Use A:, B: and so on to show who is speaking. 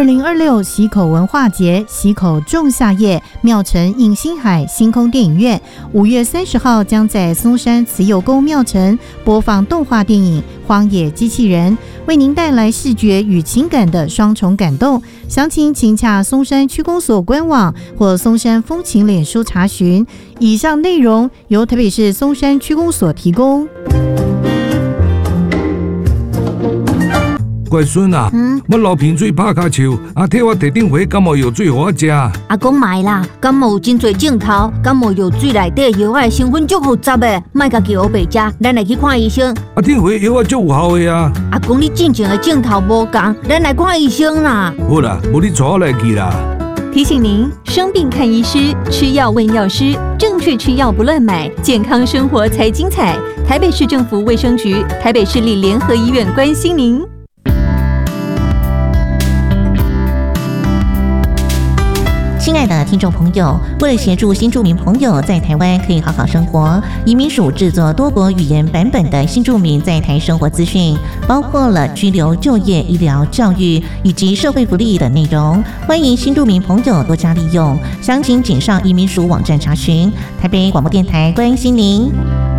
A: 2026溪口文化节溪口仲夏夜庙城映星海星空电影院5月30号将在松山慈幼宫庙城播放动画电影《荒野机器人》，为您带来视觉与情感的双重感动。详情请洽松山区公所官网或松山风情脸书查询。以上内容由台北市松山区公所提供。
B: 乖孙啊，我流鼻水拍骹球，替我摕顶回感冒药水给我吃。
C: 阿公买啦，感冒有真侪症头，感冒药水内底药仔成分足复杂的，莫家己黑白吃，咱来去看医生。
B: 顶回药仔足有效的啊。
C: 阿公，你进前的症头无同，咱来看医生啦。
B: 好啦，无你带我来去啦。
D: 提醒您：生病看医师，吃药问药师，正确吃药不乱买，健康生活才精彩。台北市政府卫生局、台北市立联合医院关心您。
E: 亲爱的听众朋友，为了协助新住民朋友在台湾可以好好生活，移民署制作多国语言版本的新住民在台生活资讯，包括了居留、就业、医疗、教育以及社会福利等内容，欢迎新住民朋友多加利用。详情请上移民署网站查询。台北广播电台关心您。